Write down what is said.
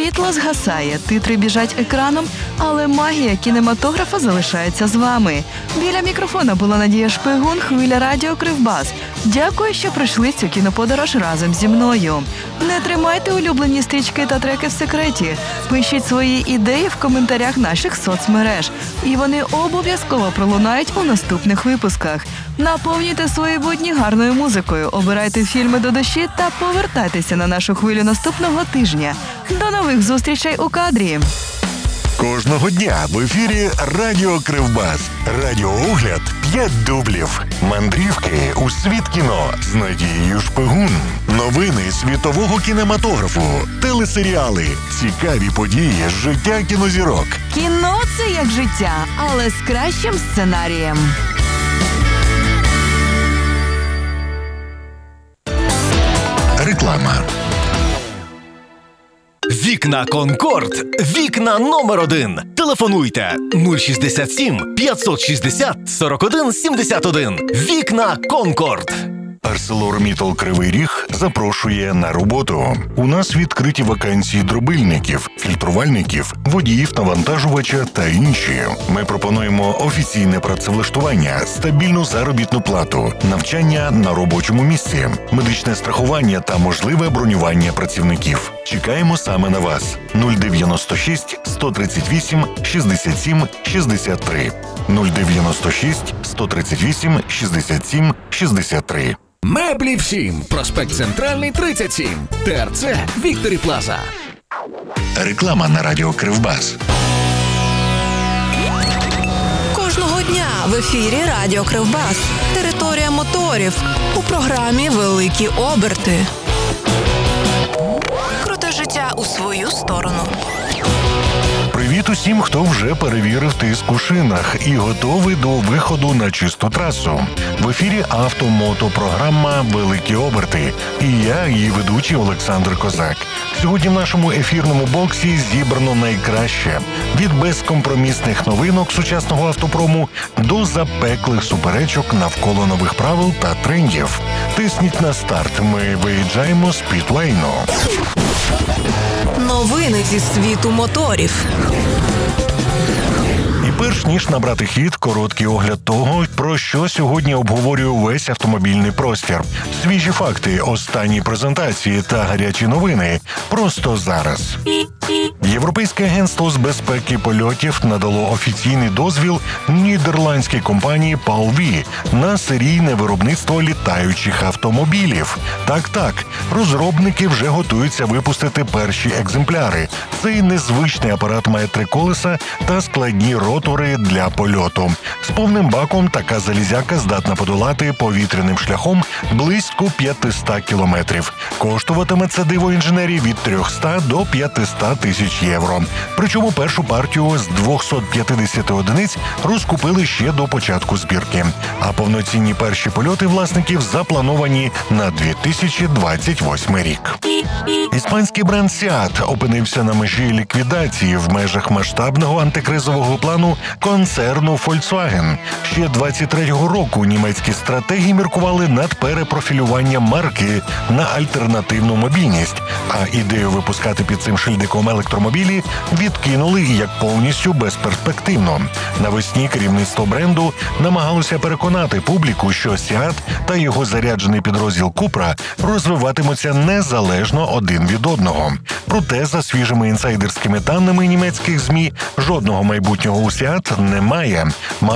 Світло згасає, титри біжать екраном, але магія кінематографа залишається з вами. Біля мікрофона була Надія Шпигун, Хвиля Радіо Кривбас. Дякую, що пройшли цю кіноподорож разом зі мною. Не тримайте улюблені стрічки та треки в секреті. Пишіть свої ідеї в коментарях наших соцмереж. І вони обов'язково пролунають у наступних випусках. Наповнюйте свої будні гарною музикою, обирайте фільми до душі та повертайтеся на нашу хвилю наступного тижня. До нових зустрічей у кадрі! Кожного дня в ефірі Радіо Кривбас. Радіоогляд 5 дублів. Мандрівки у світ кіно з Надією Шпигун. Новини світового кінематографу. Телесеріали. Цікаві події з життя кінозірок. Кіно – це як життя, але з кращим сценарієм. Реклама. Вікна Конкорд. Вікна номер 1. Телефонуйте 067 560 41 71. Вікна Конкорд. ArcelorMittal Кривий Ріг запрошує на роботу. У нас відкриті вакансії дробильників, фільтрувальників, водіїв, навантажувача та інші. Ми пропонуємо офіційне працевлаштування, стабільну заробітну плату, навчання на робочому місці, медичне страхування та можливе бронювання працівників. Чекаємо саме на вас. 096 138 67 63. 096 138 67 63. Меблі всім. Проспект Центральний, 37. ТРЦ Вікторі Плаза. Реклама на Радіо Кривбас. Кожного дня в ефірі Радіо Кривбас. Територія моторів. У програмі «Великі оберти». Круте життя у свою сторону. Привіт усім, хто вже перевірив тиск у шинах і готовий до виходу на чисту трасу. В ефірі автомотопрограма «Великі оберти». І я, її ведучий Олександр Козак. Сьогодні в нашому ефірному боксі зібрано найкраще. Від безкомпромісних новинок сучасного автопрому до запеклих суперечок навколо нових правил та трендів. Тисніть на старт, ми виїжджаємо з пітлейну. Новини зі світу моторів. І перш ніж набрати хід, короткий огляд того, про що сьогодні обговорює весь автомобільний простір. Свіжі факти, останні презентації та гарячі новини. Просто зараз. Європейське агентство з безпеки польотів надало офіційний дозвіл нідерландській компанії PALV на серійне виробництво літаючих автомобілів. Так, розробники вже готуються випустити перші екземпляри. Цей незвичний апарат має 3 колеса та складні ротори для польоту. З повним баком така залізяка здатна подолати повітряним шляхом близько 500 кілометрів. Коштуватиме це диво інженерії від 300 до 500 тисяч євро. Причому першу партію з 250 одиниць розкупили ще до початку збірки. А повноцінні перші польоти власників заплановані на 2028 рік. Іспанський бренд Seat опинився на межі ліквідації в межах масштабного антикризового плану концерну Volkswagen. Ще 23-го року німецькі стратеги міркували над перепрофілюванням марки на альтернативну мобільність, а ідею випускати під цим шильдиком електромобілі відкинули як повністю безперспективно. Навесні керівництво бренду намагалося переконати публіку, що Seat та його заряджений підрозділ Cupra розвиватимуться незалежно один від одного. Проте, за свіжими інсайдерськими даними німецьких ЗМІ, жодного майбутнього у Seat немає.